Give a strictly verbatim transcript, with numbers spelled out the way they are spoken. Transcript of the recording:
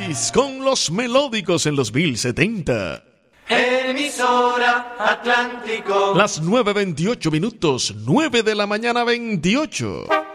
Luis con los melódicos en los mil setenta. Emisora Atlántico. Las nueve veintiocho minutos, nueve de la mañana veintiocho.